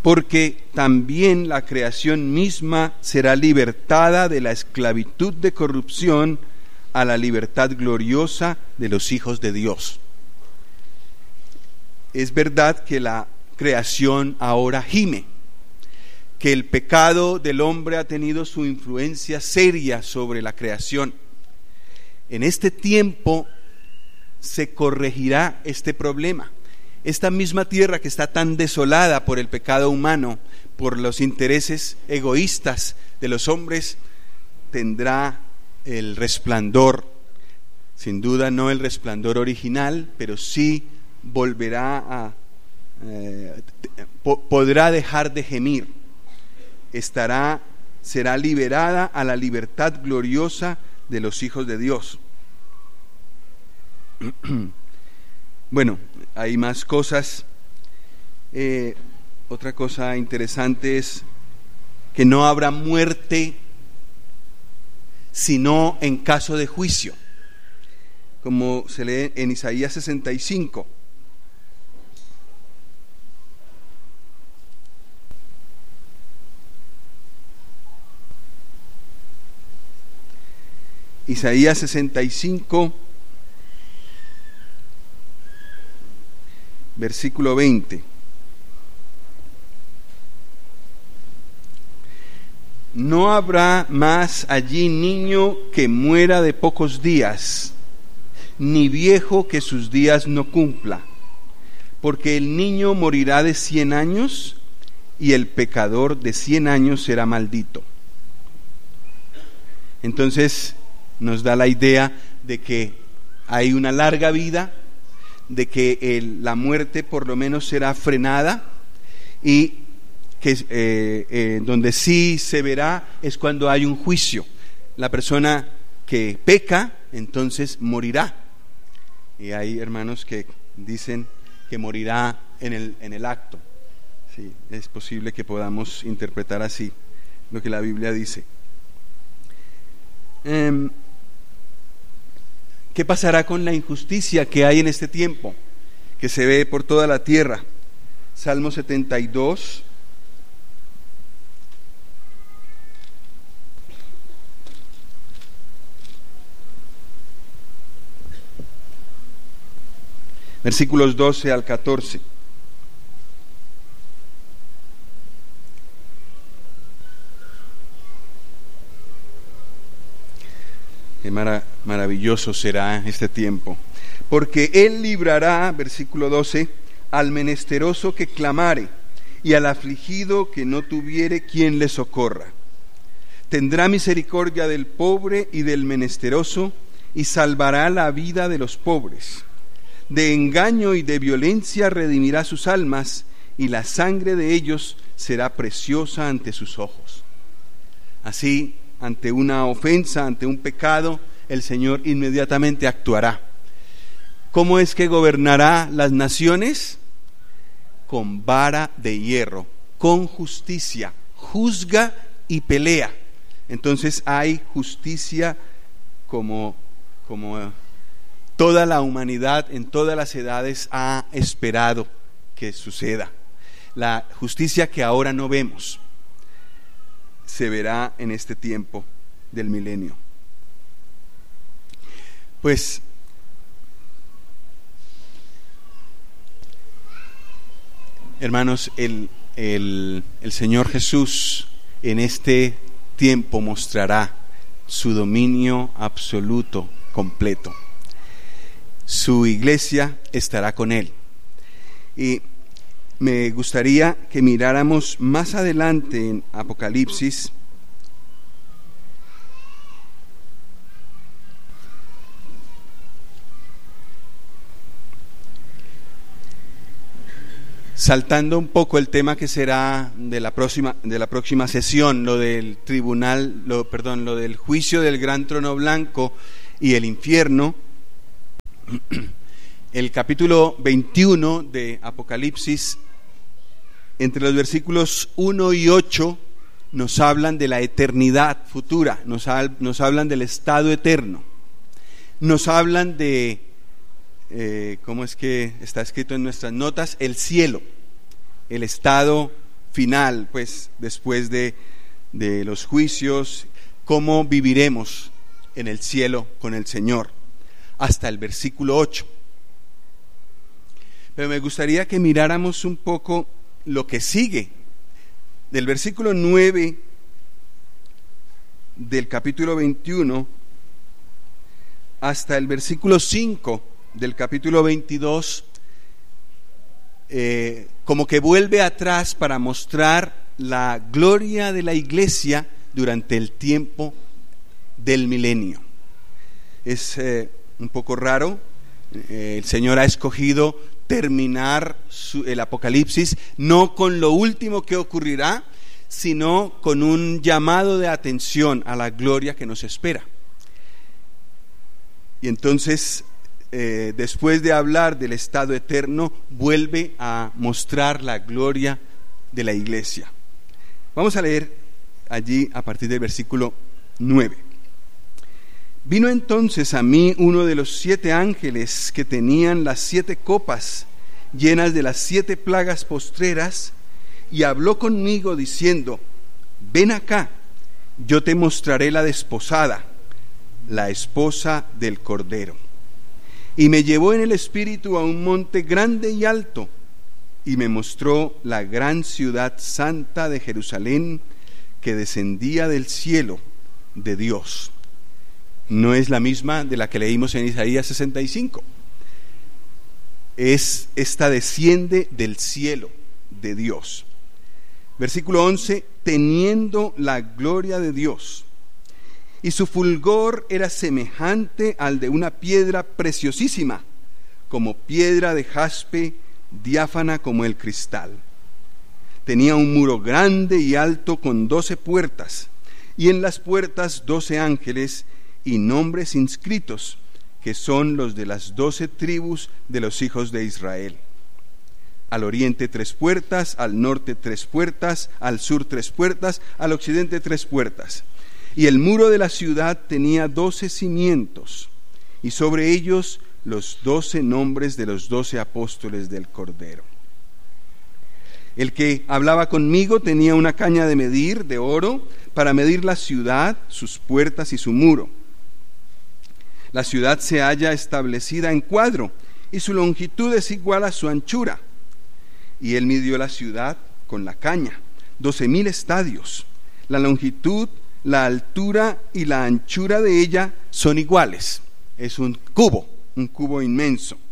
porque también la creación misma será libertada de la esclavitud de corrupción a la libertad gloriosa de los hijos de Dios. Es verdad que la creación ahora gime, que el pecado del hombre ha tenido su influencia seria sobre la creación. En este tiempo se corregirá este problema. Esta misma tierra que está tan desolada por el pecado humano, por los intereses egoístas de los hombres, tendrá el resplandor, sin duda no el resplandor original, pero sí volverá podrá dejar de gemir, será liberada a la libertad gloriosa de los hijos de Dios. Bueno, hay más cosas. Otra cosa interesante es que no habrá muerte sino en caso de juicio, como se lee en Isaías 65. Isaías 65, versículo 20. No habrá más allí niño que muera de pocos días, ni viejo que sus días no cumpla, porque el niño morirá de 100 años y el pecador de 100 años será maldito. Entonces nos da la idea de que hay una larga vida, de que la muerte por lo menos será frenada, y que donde sí se verá es cuando hay un juicio. La persona que peca entonces morirá, y hay hermanos que dicen que morirá en el acto. Sí, es posible que podamos interpretar así lo que la Biblia dice. ¿Qué pasará con la injusticia que hay en este tiempo, que se ve por toda la tierra? Salmo 72. Versículos 12 al 14. Qué maravilloso será este tiempo. Porque Él librará, versículo 12, al menesteroso que clamare, y al afligido que no tuviere quien le socorra. Tendrá misericordia del pobre y del menesteroso, y salvará la vida de los pobres. De engaño y de violencia redimirá sus almas, y la sangre de ellos será preciosa ante sus ojos. Así, ante una ofensa, ante un pecado, el Señor inmediatamente actuará. ¿Cómo es que gobernará las naciones? Con vara de hierro, con justicia, juzga y pelea. Entonces hay justicia como toda la humanidad en todas las edades ha esperado que suceda. La justicia que ahora no vemos se verá en este tiempo del milenio. Pues hermanos, el Señor Jesús en este tiempo mostrará su dominio absoluto, completo. Su iglesia estará con Él. Y me gustaría que miráramos más adelante en Apocalipsis, saltando un poco el tema que será de la próxima sesión, lo del tribunal, lo del juicio del gran trono blanco y el infierno. El capítulo 21 de Apocalipsis, entre los versículos 1 y 8, nos hablan de la eternidad futura, nos hablan del estado eterno, nos hablan de, ¿cómo es que está escrito en nuestras notas? El cielo, el estado final, pues, después de los juicios, cómo viviremos en el cielo con el Señor, hasta el versículo 8. Pero me gustaría que miráramos un poco lo que sigue, del versículo 9 del capítulo 21 hasta el versículo 5 del capítulo 22, como que vuelve atrás para mostrar la gloria de la iglesia durante el tiempo del milenio. Es un poco raro. El Señor ha escogido terminar el Apocalipsis no con lo último que ocurrirá, sino con un llamado de atención a la gloria que nos espera. Y entonces, después de hablar del estado eterno, vuelve a mostrar la gloria de la iglesia. Vamos a leer allí a partir del versículo 9. Vino entonces a mí uno de los 7 ángeles que tenían las 7 copas llenas de las 7 plagas postreras, y habló conmigo diciendo: ven acá, yo te mostraré la desposada, la esposa del Cordero. Y me llevó en el espíritu a un monte grande y alto, y me mostró la gran ciudad santa de Jerusalén, que descendía del cielo de Dios. No es la misma de la que leímos en Isaías 65. Esta desciende del cielo de Dios. Versículo 11: teniendo la gloria de Dios, y su fulgor era semejante al de una piedra preciosísima, como piedra de jaspe, diáfana como el cristal. Tenía un muro grande y alto con 12 puertas, y en las puertas 12 ángeles y nombres inscritos, que son los de las 12 tribus de los hijos de Israel. Al oriente 3 puertas, al norte 3 puertas, al sur 3 puertas, al occidente 3 puertas. Y el muro de la ciudad tenía 12 cimientos, y sobre ellos los 12 nombres de los 12 apóstoles del Cordero. El que hablaba conmigo tenía una caña de medir de oro para medir la ciudad, sus puertas y su muro. La ciudad se halla establecida en cuadro, y su longitud es igual a su anchura. Y él midió la ciudad con la caña, 12,000 estadios. La longitud, la altura y la anchura de ella son iguales. Es un cubo inmenso.